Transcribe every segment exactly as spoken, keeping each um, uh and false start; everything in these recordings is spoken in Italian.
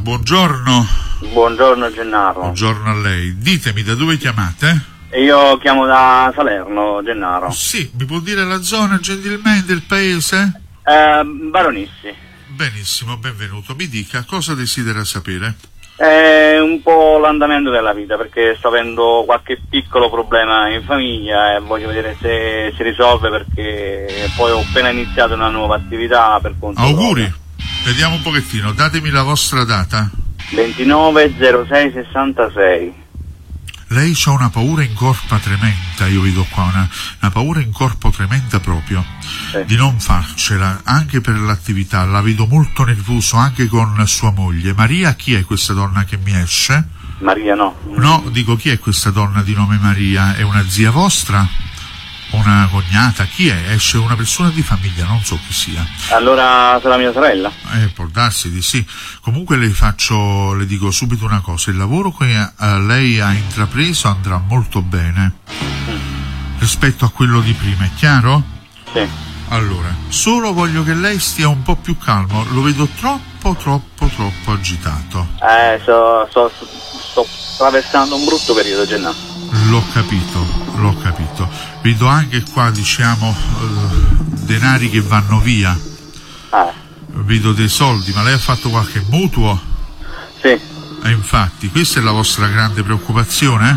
buongiorno. Buongiorno Gennaro. Buongiorno a lei. Ditemi, da dove chiamate? Io chiamo da Salerno, Gennaro. Sì, mi può dire la zona gentilmente, il paese? Eh, Baronissi. Benissimo, benvenuto. Mi dica, cosa desidera sapere? È un po' l'andamento della vita, perché sto avendo qualche piccolo problema in famiglia e voglio vedere se si risolve, perché poi ho appena iniziato una nuova attività per conto. Auguri. Vediamo un pochettino, datemi la vostra data. ventinove zero sei sessantasei. Lei c'ha una paura in corpo tremenda, io vedo qua una, una paura in corpo tremenda proprio, sì, di non farcela, anche per l'attività, la vedo molto nervoso anche con sua moglie. Maria, chi è questa donna che mi esce? Maria no. No, dico, chi è questa donna di nome Maria? È una zia vostra? Una cognata? Chi è? Esce una persona di famiglia, non so chi sia. Allora sarà mia sorella? Eh, può darsi di sì. Comunque le faccio, le dico subito una cosa, il lavoro che eh, lei ha intrapreso andrà molto bene mm. rispetto a quello di prima, è chiaro? Sì. Allora, solo voglio che lei stia un po' più calmo, lo vedo troppo troppo troppo agitato. Eh, sto, sto, sto attraversando un brutto periodo, Gennaro. L'ho capito, l'ho capito. Vedo anche qua, diciamo, uh, denari che vanno via. Ah. Vedo dei soldi, ma lei ha fatto qualche mutuo? Sì. E infatti, questa è la vostra grande preoccupazione?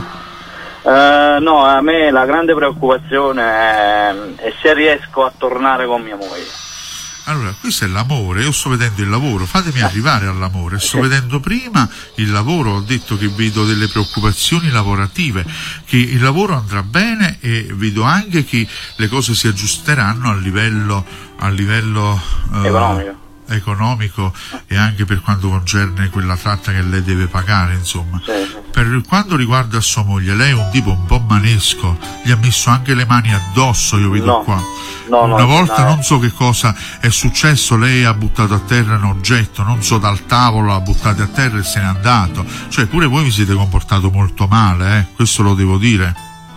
Uh, no, a me la grande preoccupazione è, è se riesco a tornare con mia moglie. Allora, questo è l'amore, io sto vedendo il lavoro, fatemi arrivare all'amore, sto vedendo prima il lavoro, ho detto che vedo delle preoccupazioni lavorative, che il lavoro andrà bene e vedo anche che le cose si aggiusteranno a livello, a livello uh, economico. economico e anche per quanto concerne quella tratta che lei deve pagare, insomma. Sì, sì. Per quanto riguarda sua moglie, lei è un tipo un po' manesco, gli ha messo anche le mani addosso, io vedo no. qua. No, Una no, volta no. non so che cosa è successo, lei ha buttato a terra un oggetto, non so, dal tavolo l'ha buttato a terra e se n'è andato. Cioè pure voi vi siete comportato molto male, eh? Questo lo devo dire.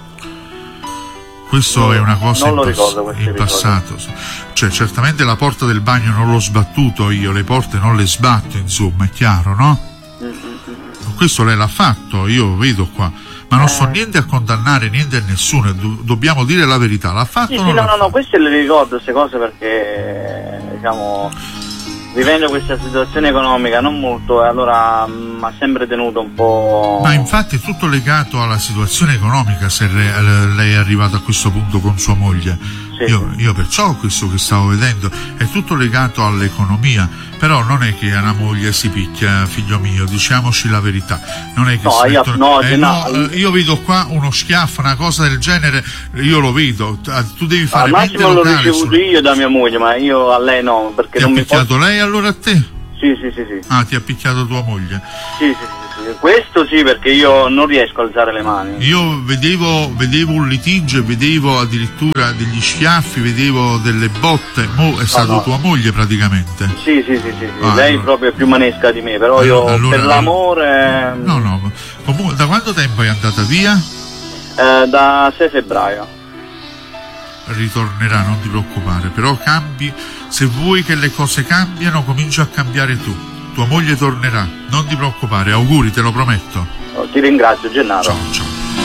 Questo no, è una cosa in, pass- in passato. Cioè certamente la porta del bagno non l'ho sbattuto io, le porte non le sbatto, insomma, è chiaro, no? Mm-hmm. Questo lei l'ha fatto, io vedo qua, ma non eh. so niente a condannare niente a nessuno, do- dobbiamo dire la verità, l'ha fatto sì, o sì, non no, l'ha no, fatto? no, queste le ricordo, queste cose, perché diciamo vivendo questa situazione economica non molto, allora mi ha sempre tenuto un po'. Ma infatti è tutto legato alla situazione economica, se re- lei è arrivato a questo punto con sua moglie. Sì. Io, io perciò questo che stavo vedendo è tutto legato all'economia, però non è che una moglie si picchia, figlio mio, diciamoci la verità, non è che no, si io, mettono... no, eh, no, no, io vedo qua uno schiaffo, una cosa del genere, io lo vedo, tu devi fare al mente massimo l'ho locale ricevuto sul... io da mia moglie, ma io a lei no, perché Ti non ha mi picchiato posso... lei allora a te? Sì, sì, sì, sì. Ah, ti ha picchiato tua moglie? Sì, sì, sì, sì. Questo sì, perché io non riesco a alzare le mani. Io vedevo, vedevo un litigio, vedevo addirittura degli schiaffi, vedevo delle botte. Mo è stato no. tua moglie praticamente? Sì, sì, sì, sì, sì. Ah, lei allora. proprio è più manesca di me, però io allora, per l'amore... No, no, comunque da quanto tempo è andata via? Eh, da sei febbraio. Ritornerà, non ti preoccupare, però cambi, se vuoi che le cose cambiano, comincia a cambiare tu. Tua moglie tornerà, non ti preoccupare, auguri, te lo prometto. Oh, ti ringrazio, Gennaro. Ciao, ciao.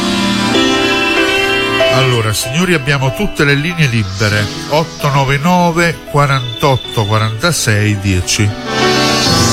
Allora, signori, abbiamo tutte le linee libere. otto nove nove quarantotto quarantasei dieci.